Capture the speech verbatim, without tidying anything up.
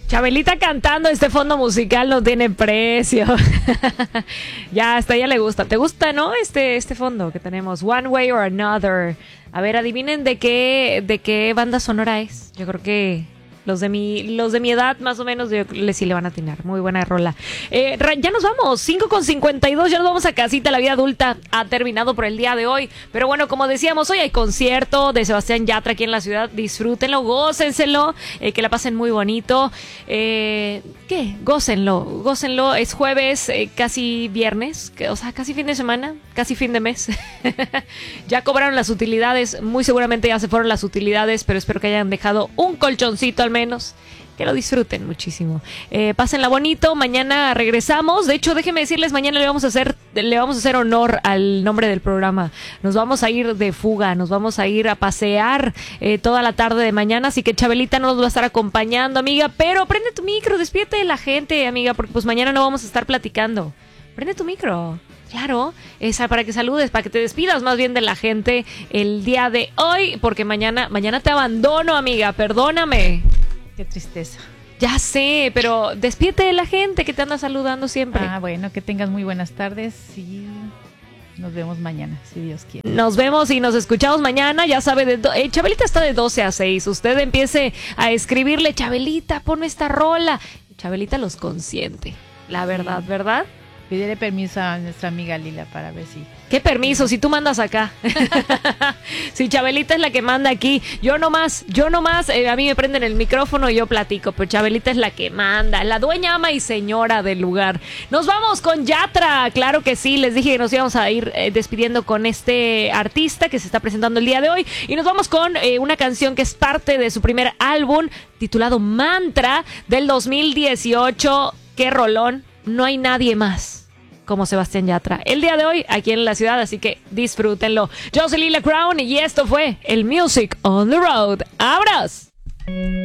Chabelita cantando, este fondo musical no tiene precio. Ya, hasta ella le gusta. ¿Te gusta, no? Este, este fondo que tenemos, One Way or Another. A ver, adivinen de qué, de qué banda sonora es. Yo creo que los de mi, los de mi edad, más o menos, yo, le, sí le van a atinar. Muy buena rola. Eh, ya nos vamos, cinco con cincuenta y dos, ya nos vamos a casita. La vida adulta ha terminado por el día de hoy. Pero bueno, como decíamos, hoy hay concierto de Sebastián Yatra aquí en la ciudad. Disfrútenlo, gócenselo, eh, que la pasen muy bonito. Eh, ¿Qué? Gócenlo, gócenlo. Es jueves, eh, casi viernes, que, o sea, casi fin de semana, casi fin de mes. Ya cobraron las utilidades, muy seguramente ya se fueron las utilidades, pero espero que hayan dejado un colchoncito al menos, que lo disfruten muchísimo. Eh, pásenla bonito, mañana regresamos. De hecho, déjenme decirles, mañana le vamos a hacer, le vamos a hacer honor al nombre del programa. Nos vamos a ir de fuga, nos vamos a ir a pasear eh, toda la tarde de mañana, así que Chabelita nos va a estar acompañando, amiga, pero prende tu micro, despídete de la gente, amiga, porque pues mañana no vamos a estar platicando. Prende tu micro. Claro, esa para que saludes, para que te despidas más bien de la gente el día de hoy, porque mañana, mañana te abandono, amiga, perdóname. Qué tristeza. Ya sé, pero despídete de la gente que te anda saludando siempre. Ah, bueno, que tengas muy buenas tardes y nos vemos mañana, si Dios quiere. Nos vemos y nos escuchamos mañana, ya sabe, de do- eh, Chabelita está de doce a seis, usted empiece a escribirle, Chabelita, ponme esta rola. Chabelita los consiente, la verdad, ¿verdad? Pediré permiso a nuestra amiga Lila para ver si... ¿Qué permiso? Si tú mandas acá. Si Chabelita es la que manda aquí. Yo nomás, yo nomás, eh, a mí me prenden el micrófono y yo platico, pero Chabelita es la que manda, la dueña, ama y señora del lugar. Nos vamos con Yatra, claro que sí, les dije que nos íbamos a ir eh, despidiendo con este artista que se está presentando el día de hoy. Y nos vamos con eh, una canción que es parte de su primer álbum, titulado Mantra, del dos mil dieciocho. ¡Qué rolón! No hay nadie más como Sebastián Yatra el día de hoy aquí en la ciudad, así que disfrútenlo. Yo soy Lila Crown y esto fue el Music on the Road. ¡Abras!